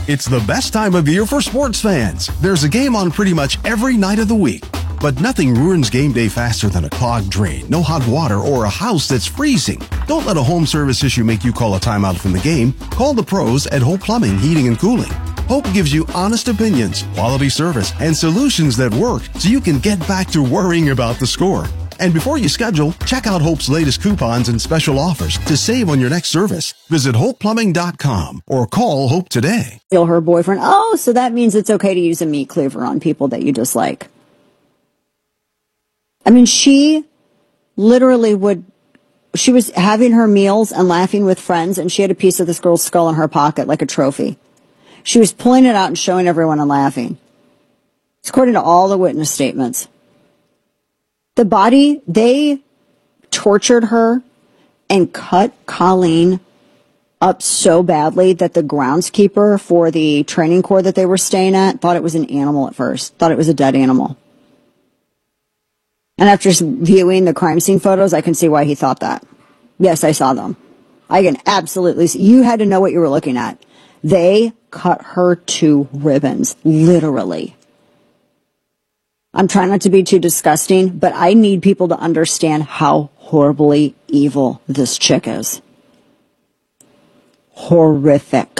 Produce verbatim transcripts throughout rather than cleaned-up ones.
It's the best time of year for sports fans. There's a game on pretty much every night of the week. But nothing ruins game day faster than a clogged drain, no hot water, or a house that's freezing. Don't let a home service issue make you call a timeout from the game. Call the pros at Hope Plumbing, Heating, and Cooling. Hope gives you honest opinions, quality service, and solutions that work so you can get back to worrying about the score. And before you schedule, check out Hope's latest coupons and special offers to save on your next service. Visit hope plumbing dot com or call Hope today. Her boyfriend, oh, so that means it's okay to use a meat cleaver on people that you dislike. I mean, she literally would, she was having her meals and laughing with friends, and she had a piece of this girl's skull in her pocket like a trophy. She was pulling it out and showing everyone and laughing. It's according to all the witness statements. The body, they tortured her and cut Colleen up so badly that the groundskeeper for the training corps that they were staying at thought it was an animal at first, thought it was a dead animal. And after viewing the crime scene photos, I can see why he thought that. Yes, I saw them. I can absolutely see. You had to know what you were looking at. They cut her to ribbons, literally. I'm trying not to be too disgusting, but I need people to understand how horribly evil this chick is. Horrific.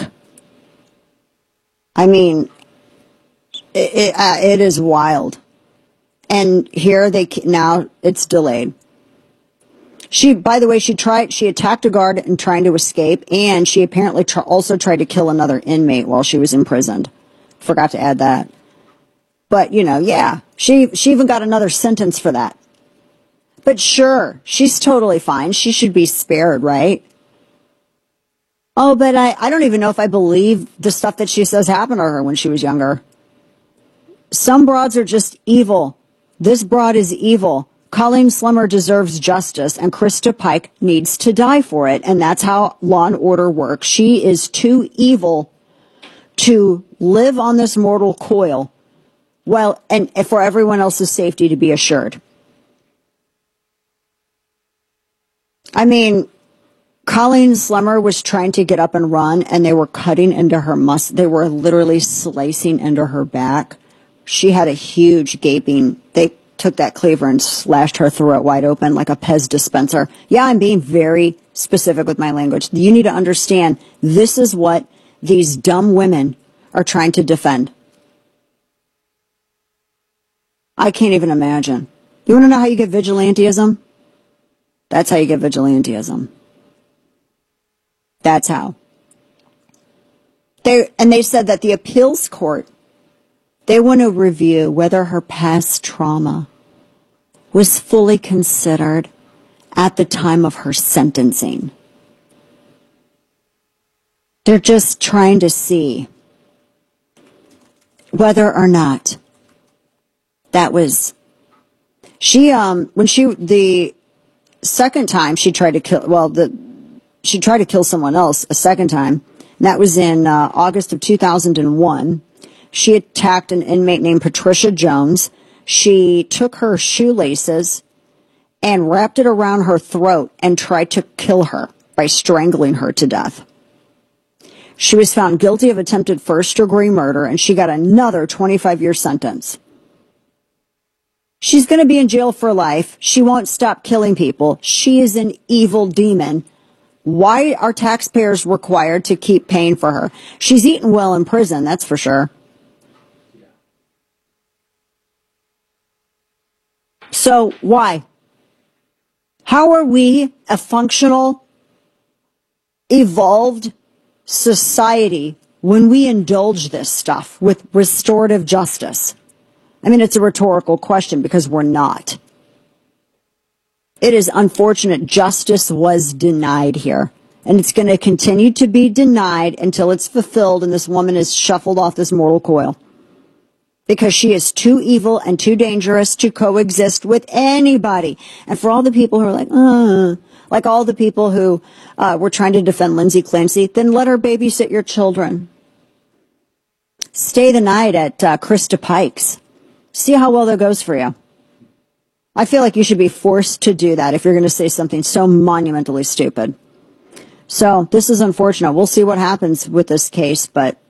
I mean, it, it, uh, it is wild. And here they, now it's delayed. She, by the way, she tried, she attacked a guard and trying to escape, and she apparently tr- also tried to kill another inmate while she was imprisoned. Forgot to add that. But, you know, yeah, she, she even got another sentence for that. But sure, she's totally fine. She should be spared, right? Oh, but I, I don't even know if I believe the stuff that she says happened to her when she was younger. Some broads are just evil. This broad is evil. Colleen Slimmer deserves justice, and Krista Pike needs to die for it. And that's how law and order works. She is too evil to live on this mortal coil. Well, and for everyone else's safety to be assured. I mean, Colleen Slimmer was trying to get up and run, and they were cutting into her mus. They were literally slicing into her back. She had a huge gaping. They took that cleaver and slashed her throat wide open like a Pez dispenser. Yeah, I'm being very specific with my language. You need to understand this is what these dumb women are trying to defend. I can't even imagine. You want to know how you get vigilantism? That's how you get vigilantism. That's how. They, and they said that the appeals court, they want to review whether her past trauma was fully considered at the time of her sentencing. They're just trying to see whether or not that was, she, um, when she, the second time she tried to kill, well, the, she tried to kill someone else a second time, and that was in uh, August of two thousand one. She attacked an inmate named Patricia Jones. She took her shoelaces and wrapped it around her throat and tried to kill her by strangling her to death. She was found guilty of attempted first-degree murder, and she got another twenty-five year sentence. She's going to be in jail for life. She won't stop killing people. She is an evil demon. Why are taxpayers required to keep paying for her? She's eaten well in prison, that's for sure. So why? How are we a functional, evolved society when we indulge this stuff with restorative justice? I mean, it's a rhetorical question because we're not. It is unfortunate justice was denied here. And it's going to continue to be denied until it's fulfilled and this woman is shuffled off this mortal coil. Because she is too evil and too dangerous to coexist with anybody. And for all the people who are like, uh, like all the people who uh, were trying to defend Lindsay Clancy, then let her babysit your children. Stay the night at uh, Krista Pike's. See how well that goes for you. I feel like you should be forced to do that if you're going to say something so monumentally stupid. So this is unfortunate. We'll see what happens with this case, but